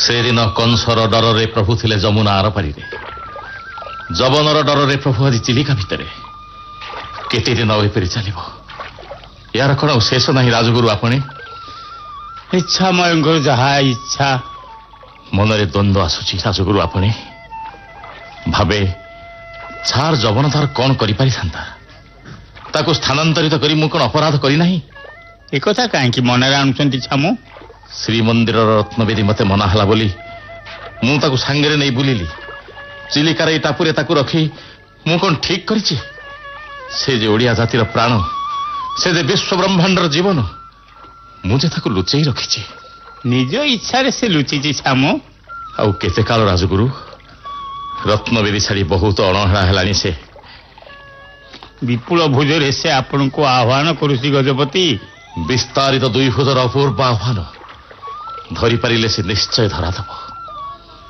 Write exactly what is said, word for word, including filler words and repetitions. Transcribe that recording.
ସେଦିନ କଂସର ଡରରେ ପ୍ରଭୁ ଥିଲେ ଯମୁନା ଆରପାରିରେ, ଯବନର ଡରରେ ପ୍ରଭୁ ଆଜି ଚିଲିକା ଭିତରେ। କେତେ ଦିନ ଏପରି ଚାଲିବ? ଏହାର କଣ ଆଉ ଶେଷ ନାହିଁ ରାଜଗୁରୁ ଆପଣ? ଇଚ୍ଛା ମୟଙ୍କର ଯାହା ଇଚ୍ଛା। ମନରେ ଦ୍ୱନ୍ଦ୍ୱ ଆସୁଛି ରାଜଗୁରୁ ଆପଣ। ଭାବେ ଛାର ଯବନ ତାର କଣ କରିପାରିଥାନ୍ତା? ତାକୁ ସ୍ଥାନାନ୍ତରିତ କରି ମୁଁ କଣ ଅପରାଧ କରିନାହିଁ? ଏକଥା କାହିଁକି ମନରେ ଆଣୁଛନ୍ତି ଛାମୁ? ଶ୍ରୀମନ୍ଦିରର ରତ୍ନବେଦୀ ମତେ ମନା ହେଲା ବୋଲି ମୁଁ ତାକୁ ସାଙ୍ଗରେ ନେଇ ବୁଲିଲି। ଚିଲିକାର ଏଇ ଟାପୁରେ ତାକୁ ରଖି ମୁଁ କଣ ଠିକ କରିଛି? ସେ ଯେ ଓଡ଼ିଆ ଜାତିର ପ୍ରାଣ, ସେ ଯେ ବିଶ୍ୱ ବ୍ରହ୍ମାଣ୍ଡର ଜୀବନ, ମୁଁ ଯେ ତାକୁ ଲୁଚେଇ ରଖିଛି। ନିଜ ଇଚ୍ଛାରେ ସେ ଲୁଚିଛି ଛାମୁ। ଆଉ କେତେ କାଳ ରାଜଗୁରୁ? ରତ୍ନବେଦୀ ଛାଡ଼ି ବହୁତ ଅଣହେଳା ହେଲାଣି ସେ। ବିପୁଳ ଭୁଜରେ ସେ ଆପଣଙ୍କୁ ଆହ୍ୱାନ କରୁଛି ଗଜପତି। ବିସ୍ତାରିତ ଦୁଇ ଭୁଜର ଅପୂର୍ବ ଆହ୍ୱାନ। ଧରିପାରିଲେ ସେ ନିଶ୍ଚୟ ଧରାଦେବ।